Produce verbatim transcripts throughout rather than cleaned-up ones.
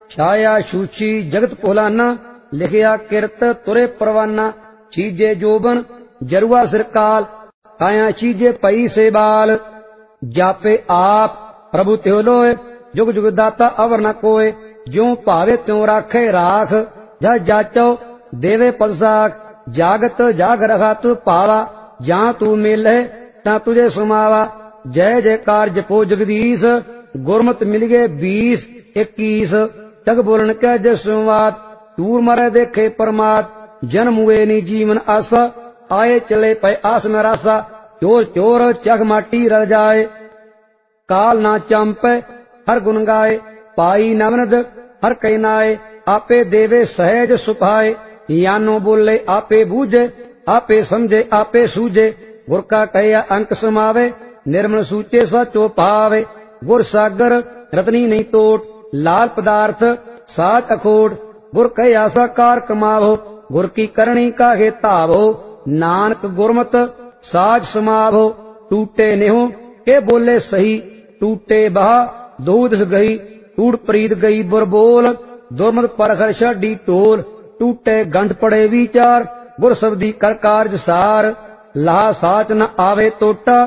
छाया छूछी जगत भुलाना, लिखिया किरत तुरे परवाना। चीजे जोबन जरुआ सिरकाल, काया चीजे पई से बाल। जापे आप प्रभु त्यो लोय, जुग जुग दाता अवर न कोय। ज्यों भावे त्यों राखे राख, जा जाचो देवे पदसाख। जागत जाग रखा तू पावा, जहां तू मिले ता तुझे सुमावा। जय जयकार जपो जगदीश, गुरमत मिल गए बीस इक्कीस। जग बोलन कै जय संवाद, टूर मरे देखे परमात। जन्म हुए नी जीवन आसा, आए चले पे आस में रासा। चोर चोर चग माटी रल जाए, काल ना चंपे हर गुन गाए। पाई नवनद हर कई नाए, आपे देवे सहज सुभाए। यानो बोले आपे बूझे, आपे समझे आपे सूझे। गुर का कहिया अंक समावे, निर्मल सूचे सचो पावे। गुर सागर रतनी नहीं तोट, लाल पदार्थ साच अखोट। गुर कहिया साकार कमावो, गुर की करणी काहे तावो। नानक गुरमत साज समावो, टूटे नेहो के बोले सही। टूटे बहा दो दिस गई, टूट प्रीत गई बुर बोल। दुर्मत परखर छाडी टोल, टूटे गंठ पड़े विचार। गुर सबदी कर कारज सार, लाह साच न आवे तोटा।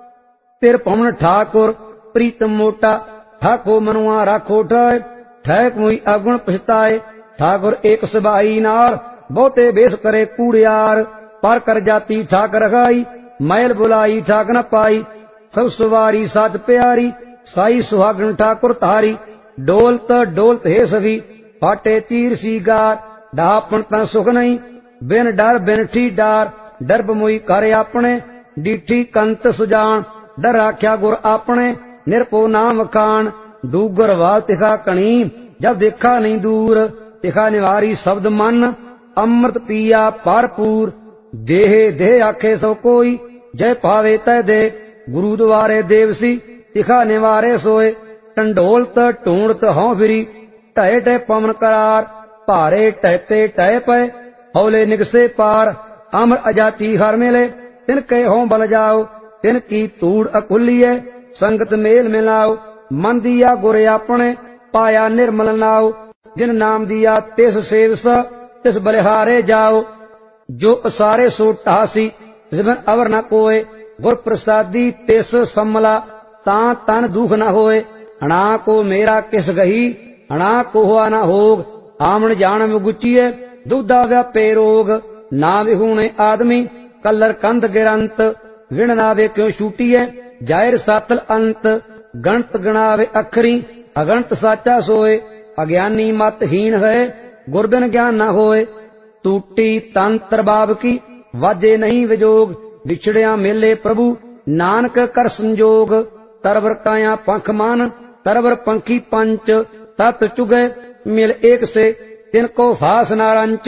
तिर पवन ठाकुर प्रीतम मोटा, ठाको मनुआ राखो ठाय। ठैक मुई अगुण पछताए, ठाकुर एक सबाई नार। बहुते बेस करे कूड़ियार, पर कर जाती ठाक रखाई। मैल बुलाई ठाक न पाई, सब सुवारी साच प्यारी। साई सुहागन ठाकुर तारी, डोलत डोलत हे सभी। फाटे तीर सी गार, डापन ता सुख नहीं। बिन डर बिन ठी डार, डरब मुई कर अपने। डीठी कंत सुजान, डर आख्या गुर अपने। निरपो नाम खान, डूगर वाल तिखा कणी। जब देखा नहीं दूर, तिखा निवारी शब्द मन। अमृत पिया भरपूर, देहे देह आखे सो कोई। जय पावे तय दे, गुरु द्वारे देवसी। तिखा निवारे सोए, टंडोलत ढूंढत हों फिरी। टय टय पवन करार, भारे टहते टय पे। हौले निगसे पार, अमर अजाती हर मिले। तिनके हों बल जाओ, तिनकी तूड़ अकुलिए। संगत मेल मिलाओ, मन दिया गुरे अपने। पाया निर्मल नाव, जिन नाम दिया तिस सेवस। तिस बलिहारे जाओ, जो असारे सो टासी। जिवन अवर न कोय, गुर प्रसादी तिस सम्मला। तां तन दुख न होए, हणा को मेरा किस गही। हणा को हुआ न होग, आमन जान में गुचिए। दुधा व्यापे रोग, ना विहूणे आदमी। कलर कंध गिरंत, विण नावे क्यों छूटिए। जाहिर सातल अंत, गणत गणावे अखरी। अगणत साचा सोए, अज्ञानी मत हीन है। गुरबिन ज्ञान न होए, टूटी तंत्र बाब की। वाजे नहीं विजोग, बिछड़िया मेले प्रभु। नानक कर संजोग, तरवर काया पंख मान। तरवर पंखी पंच, तत चुगे मिल एक से। तिनको फास नारंच,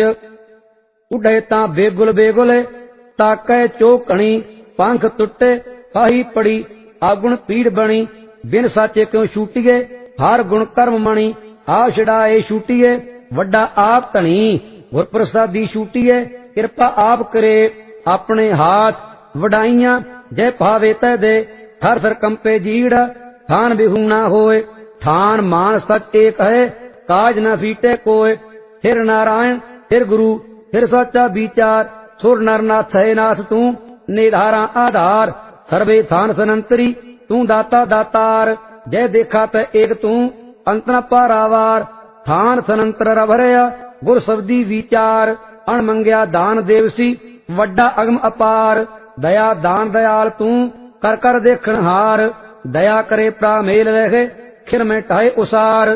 उड़े ता बेगुल बेगुले। ताकै चौकणी, पंख टुटे फाही पड़ी। आगुण पीड़ बनी, बिन साचे क्यों छूटिए। हर गुण कर्म मणि, आ छड़ाए छूटिए। वड्डा आप धनी, गुर प्रसादी छूटिए। कृपा आप करे, अपने हाथ वडाइया। जय भावे तय दे, हर थर कंपे जीड़। थान बिहूना होए, थान मान सच एक है। काज न फीटे कोय, फिर नारायण फिर गुरु फिर सच्चा विचार। सुर नर नाथ है नाथ तू, निधारा आधार। सर्वे थान सनंतरी, तू दाता दातार। जय देखा त एक तू, अंत न पारावार। थान सनंतर रभरया, गुर सबदी विचार। अण मंग्या दान देवसी, वड्डा अगम अपार। दया दान दयाल तू, कर कर देखण हार। दया करे प्रा मेल रहे, खिर में टाए उसार।